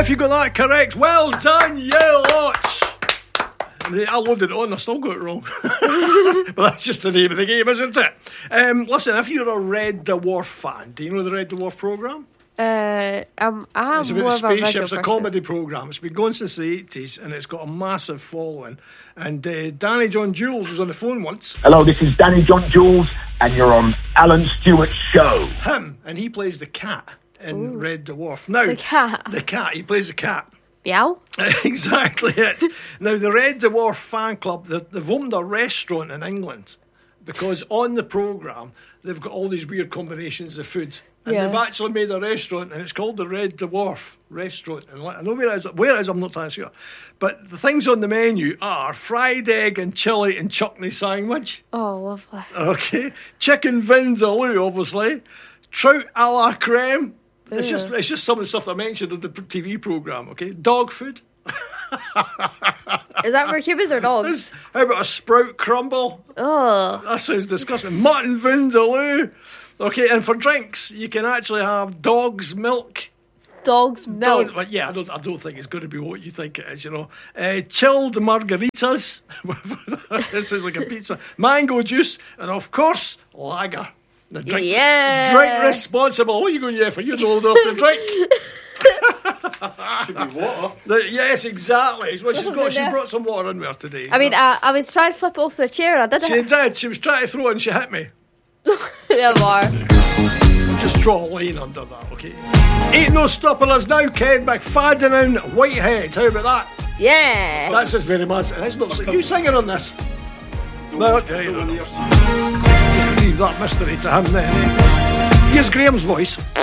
If you got that correct, well done, you lot. I loaded it on, I still got it wrong. But that's just the name of the game, isn't it? Listen, if you're a Red Dwarf fan, do you know the Red Dwarf programme? I'm It's more about of a visual spaceships, a person. comedy programme. It's been going since the 80s and it's got a massive following. And Danny John Jules was on the phone once. Hello, this is Danny John Jules, and you're on Alan Stewart's show. Him, and he plays the cat in Red Dwarf. Now, The cat? The cat, he plays the cat. Meow? Exactly it. Now, the Red Dwarf fan club, they've opened a restaurant in England because on the programme, they've got all these weird combinations of food. And they've actually made a restaurant, and it's called the Red Dwarf Restaurant. And I know where it is, I'm not entirely sure. But the things on the menu are fried egg and chilli and chutney sandwich. Oh, lovely. Okay. Chicken vindaloo, obviously. Trout a la creme. It's just some of the stuff I mentioned in the TV programme, okay? Dog food. Is that for humans or dogs? How about a sprout crumble? Oh. That sounds disgusting. Mutton vindaloo. Okay, and for drinks, you can actually have dog's milk. Dog's milk? But yeah, I don't think it's going to be what you think it is, you know. Chilled margaritas. This sounds like a pizza. Mango juice. And, of course, lager. Drink responsible. What are you going there for? You're old enough to drink. Should be water. Yes, exactly. Well, she brought some water in there today. I mean, I was trying to flip it off the chair and I didn't. She did. She was trying to throw it and she hit me. There are. Just draw a line under that, okay? Ain't no stopping us now, Ken McFadden in Whitehead. How about that? Yeah. That's just very much. And it's not you singing on this. No, okay. Just leave that mystery to him then. Here's Graham's voice.